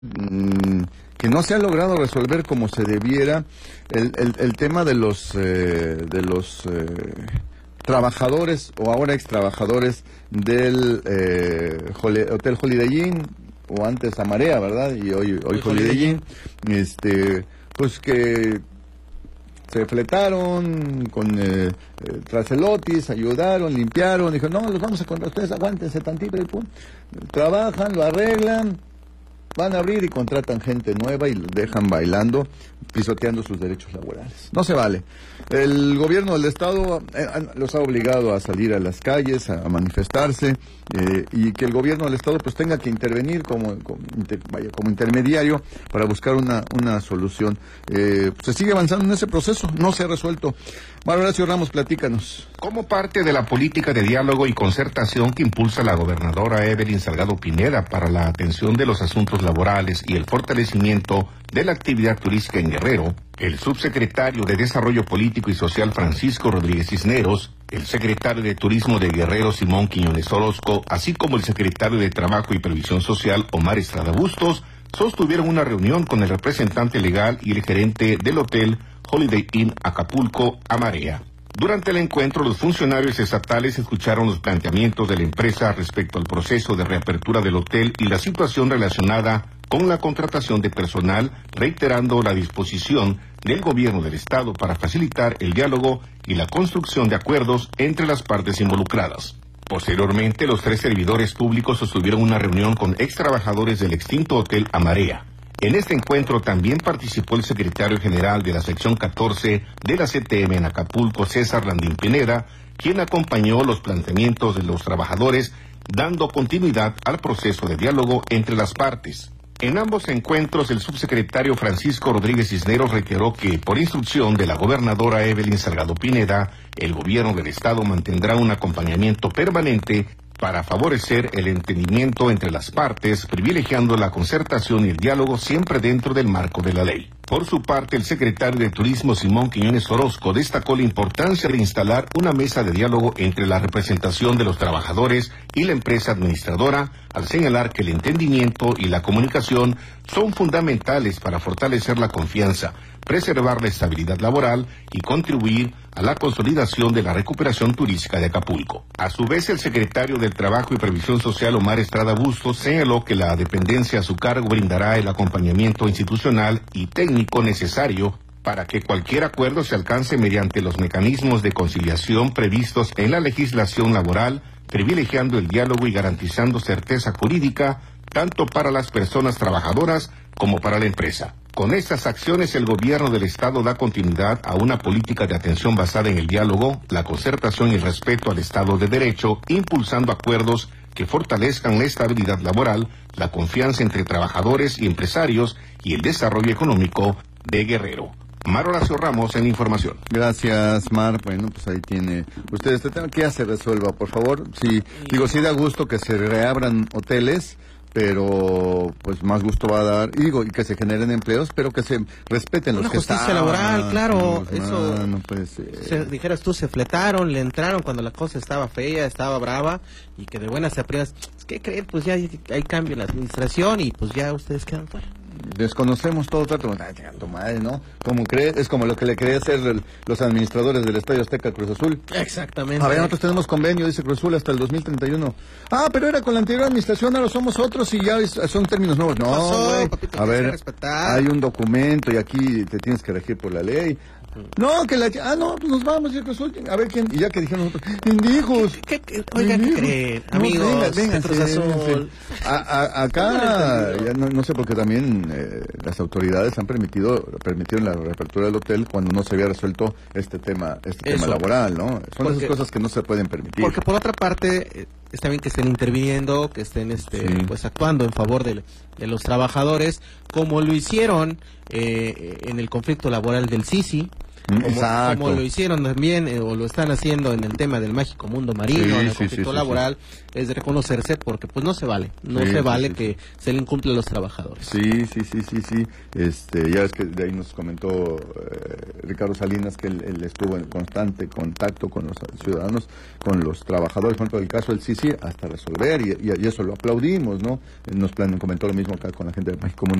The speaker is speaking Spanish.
que no se ha logrado resolver como se debiera el tema de los trabajadores o ahora ex trabajadores del Hotel Holiday Inn, o antes Amarea, ¿verdad? Y hoy Holiday Inn, pues que se fletaron con tracelotis, ayudaron, limpiaron, dijo, no, los vamos a contratar, ustedes aguántense tantito, y pum, trabajan, lo arreglan, van a abrir y contratan gente nueva y los dejan bailando, pisoteando sus derechos laborales. No se vale. El gobierno del Estado los ha obligado a salir a las calles, a manifestarse, y que el gobierno del Estado pues tenga que intervenir como intermediario para buscar una solución. Se sigue avanzando en ese proceso, no se ha resuelto. Mario Horacio Ramos, platícanos. Como parte de la política de diálogo y concertación que impulsa la gobernadora Evelyn Salgado Pineda para la atención de los asuntos laborales y el fortalecimiento de la actividad turística en Guerrero, el subsecretario de Desarrollo Político y Social Francisco Rodríguez Cisneros, el secretario de Turismo de Guerrero Simón Quiñones Orozco, así como el secretario de Trabajo y Previsión Social Omar Estrada Bustos, sostuvieron una reunión con el representante legal y el gerente del hotel Holiday Inn Acapulco, Amarea. Durante el encuentro, los funcionarios estatales escucharon los planteamientos de la empresa respecto al proceso de reapertura del hotel y la situación relacionada con la contratación de personal, reiterando la disposición del gobierno del Estado para facilitar el diálogo y la construcción de acuerdos entre las partes involucradas. Posteriormente, los 3 servidores públicos sostuvieron una reunión con ex trabajadores del extinto hotel Amarea. En este encuentro también participó el secretario general de la sección 14 de la CTM en Acapulco, César Landín Pineda, quien acompañó los planteamientos de los trabajadores, dando continuidad al proceso de diálogo entre las partes. En ambos encuentros, el subsecretario Francisco Rodríguez Cisneros reiteró que, por instrucción de la gobernadora Evelyn Salgado Pineda, el gobierno del Estado mantendrá un acompañamiento permanente para favorecer el entendimiento entre las partes, privilegiando la concertación y el diálogo siempre dentro del marco de la ley. Por su parte, el secretario de Turismo Simón Quiñones Orozco destacó la importancia de instalar una mesa de diálogo entre la representación de los trabajadores y la empresa administradora, al señalar que el entendimiento y la comunicación son fundamentales para fortalecer la confianza, preservar la estabilidad laboral y contribuir a la consolidación de la recuperación turística de Acapulco. A su vez, el secretario del Trabajo y Previsión Social, Omar Estrada Bustos, señaló que la dependencia a su cargo brindará el acompañamiento institucional y técnico necesario para que cualquier acuerdo se alcance mediante los mecanismos de conciliación previstos en la legislación laboral, privilegiando el diálogo y garantizando certeza jurídica tanto para las personas trabajadoras como para la empresa. Con estas acciones, el gobierno del Estado da continuidad a una política de atención basada en el diálogo, la concertación y el respeto al Estado de Derecho, impulsando acuerdos que fortalezcan la estabilidad laboral, la confianza entre trabajadores y empresarios y el desarrollo económico de Guerrero. Mar Horacio Ramos en información. Gracias, Mar. Bueno, pues ahí tiene usted este tema, que ya se resuelva, por favor. Sí, sí da gusto que se reabran hoteles, pero pues más gusto va a dar, y que se generen empleos, pero que se respeten los que están. Una justicia laboral, claro, pues, eso, no puede ser. Dijeras tú, se fletaron, le entraron cuando la cosa estaba fea, estaba brava, y que de buenas a primeras, ¿qué creen? Pues ya hay cambio en la administración, y pues ya ustedes quedan fuera. Desconocemos todo trato, tu madre, ¿no? ¿Cómo crees? Es como lo que le quería hacer los administradores del Estadio Azteca Cruz Azul. Exactamente. A ver, nosotros tenemos convenio, dice Cruz Azul, hasta el 2031. Ah, pero era con la anterior administración, ahora somos otros y ya son términos nuevos. No, güey. A ver, hay un documento y aquí te tienes que regir por la ley. No, no, pues nos vamos, ya Cruz Azul. A ver quién, y ya que dijeron nosotros, indijos. Oigan, ¿qué creen? Amigos, vengan, Cruz Azul. Acá, ya no sé por qué también las autoridades han permitido la reapertura del hotel cuando no se había resuelto este tema laboral, ¿no? Son esas cosas que no se pueden permitir. Porque por otra parte, está bien que estén interviniendo, que estén pues actuando en favor de los trabajadores, como lo hicieron en el conflicto laboral del Sisi, como lo hicieron también o lo están haciendo en el tema del mágico mundo marino, en el conflicto laboral, es de reconocerse, porque pues no se vale, que se le incumple a los trabajadores. Sí. Ya ves que de ahí nos comentó Ricardo Salinas que él estuvo en constante contacto con los ciudadanos, con los trabajadores, por ejemplo, el caso del Sisi, hasta resolver, y eso lo aplaudimos, ¿no? Nos comentó lo mismo acá con la gente de México